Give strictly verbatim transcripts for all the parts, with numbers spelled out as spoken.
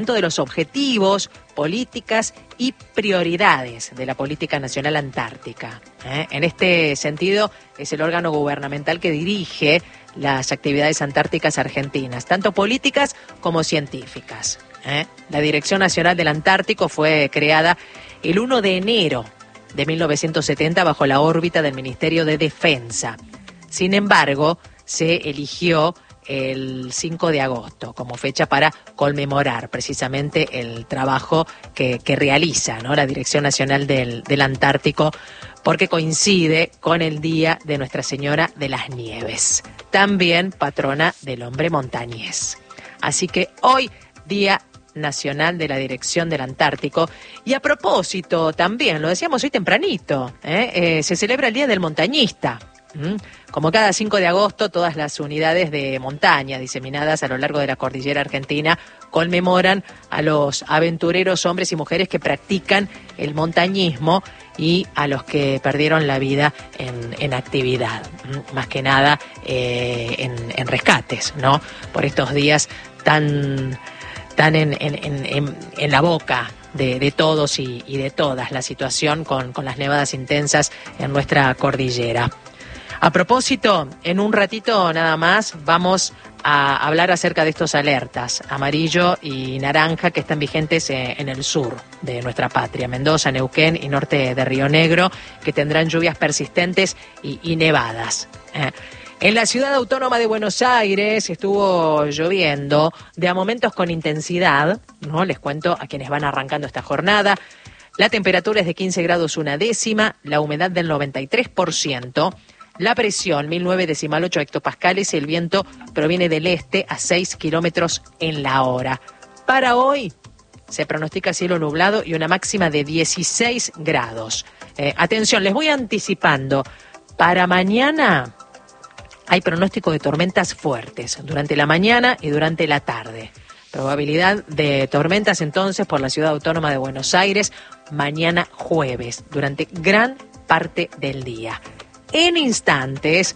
de los objetivos, políticas y prioridades de la política nacional antártica. ¿eh? En este sentido, es el órgano gubernamental que dirige las actividades antárticas argentinas, tanto políticas como científicas. ¿eh? La Dirección Nacional del Antártico fue creada el primero de enero de mil novecientos setenta bajo la órbita del Ministerio de Defensa. Sin embargo, se eligió el cinco de agosto como fecha para conmemorar precisamente el trabajo que, que realiza, ¿no? la Dirección Nacional del, del Antártico, porque coincide con el Día de Nuestra Señora de las Nieves, también patrona del hombre montañés. Así que hoy, Día Nacional de la Dirección del Antártico. Y a propósito, también, lo decíamos hoy tempranito, ¿eh? Eh, se celebra el Día del Montañista. ¿Mm? Como cada cinco de agosto, todas las unidades de montaña diseminadas a lo largo de la cordillera argentina conmemoran a los aventureros hombres y mujeres que practican el montañismo y a los que perdieron la vida en, en actividad, ¿Mm? más que nada eh, en, en rescates, ¿no? Por estos días tan... Están en, en, en, en la boca de, de todos y, y de todas la situación con, con las nevadas intensas en nuestra cordillera. A propósito, en un ratito nada más vamos a hablar acerca de estos alertas, amarillo y naranja, que están vigentes en el sur de nuestra patria, Mendoza, Neuquén y norte de Río Negro, que tendrán lluvias persistentes y, y nevadas. Eh. En la ciudad autónoma de Buenos Aires estuvo lloviendo de a momentos con intensidad, ¿no? Les cuento a quienes van arrancando esta jornada. La temperatura es de quince grados una décima, la humedad del noventa y tres por ciento, la presión mil nueve decimal ocho hectopascales y el viento proviene del este a seis kilómetros en la hora. Para hoy se pronostica cielo nublado y una máxima de dieciséis grados. Eh, atención, les voy anticipando, para mañana hay pronóstico de tormentas fuertes durante la mañana y durante la tarde. Probabilidad de tormentas entonces por la ciudad autónoma de Buenos Aires mañana jueves, durante gran parte del día. En instantes,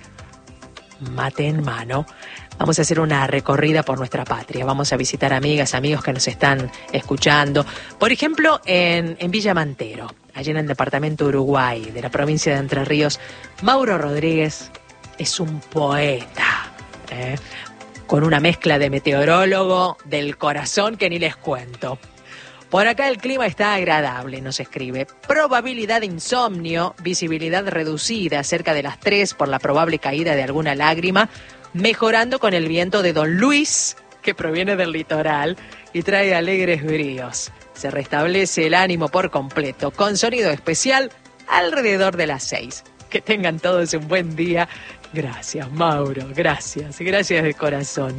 mate en mano, vamos a hacer una recorrida por nuestra patria. Vamos a visitar amigas, amigos que nos están escuchando. Por ejemplo, en, en Villa Mantero, allí en el departamento Uruguay de la provincia de Entre Ríos, Mauro Rodríguez es un poeta, ¿eh? con una mezcla de meteorólogo del corazón que ni les cuento. Por acá el clima está agradable, nos escribe. Probabilidad de insomnio, visibilidad reducida cerca de las tres por la probable caída de alguna lágrima, mejorando con el viento de Don Luis, que proviene del litoral y trae alegres bríos. Se restablece el ánimo por completo, con sonido especial alrededor de las seis. Que tengan todos un buen día. Gracias, Mauro, gracias, gracias de corazón.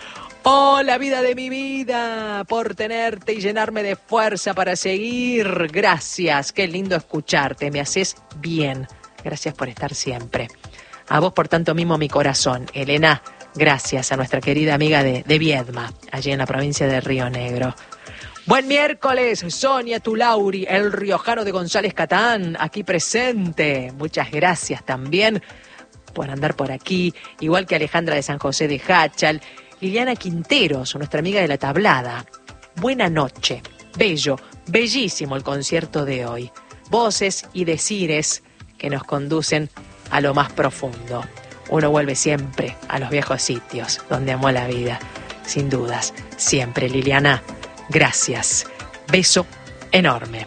Oh, la vida de mi vida, por tenerte y llenarme de fuerza para seguir. Gracias, qué lindo escucharte, me haces bien. Gracias por estar siempre. A vos por tanto mimo mi corazón. Elena, gracias a nuestra querida amiga de, de Viedma, allí en la provincia de Río Negro. Buen miércoles, Sonia Tulauri, el riojano de González Catán, aquí presente. Muchas gracias también por andar por aquí, igual que Alejandra de San José de Hachal, Liliana Quinteros, nuestra amiga de la tablada. Buena noche, bello, bellísimo el concierto de hoy. Voces y decires que nos conducen a lo más profundo. Uno vuelve siempre a los viejos sitios donde amó la vida, sin dudas, siempre, Liliana. Gracias. Beso enorme.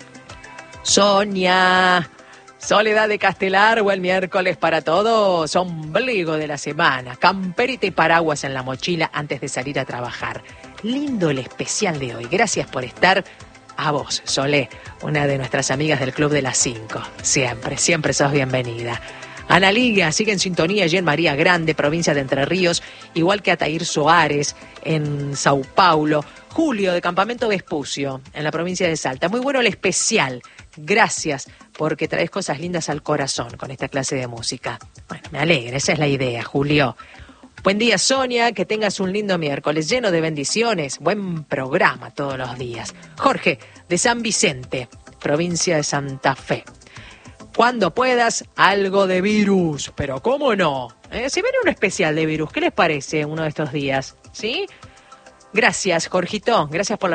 Sonia, Soledad de Castelar, buen miércoles para todos. Ombligo de la semana. Camperita y paraguas en la mochila antes de salir a trabajar. Lindo el especial de hoy. Gracias por estar. A vos, Solé, una de nuestras amigas del Club de las Cinco. Siempre, siempre sos bienvenida. Ana Liga sigue en sintonía allí en María Grande, provincia de Entre Ríos, igual que Ataír Soares en Sao Paulo. Julio de Campamento Vespucio, en la provincia de Salta. Muy bueno el especial. Gracias porque traes cosas lindas al corazón con esta clase de música. Bueno, me alegra, esa es la idea, Julio. Buen día, Sonia, que tengas un lindo miércoles lleno de bendiciones. Buen programa todos los días. Jorge, de San Vicente, provincia de Santa Fe. Cuando puedas, algo de virus. Pero ¿cómo no? ¿Eh? Se viene un especial de virus. ¿Qué les parece uno de estos días? ¿Sí? Gracias, Jorgito. Gracias por la